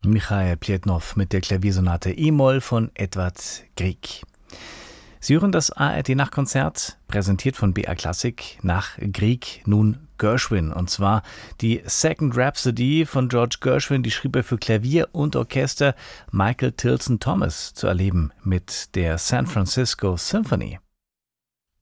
Michail Pletnow mit der Klaviersonate E-Moll von Edvard Grieg. Sie hören das ARD-Nachtkonzert, präsentiert von BR Classic, nach Grieg nun Gershwin. Und zwar die Second Rhapsody von George Gershwin, die schrieb er für Klavier und Orchester. Michael Tilson Thomas zu erleben mit der San Francisco Symphony.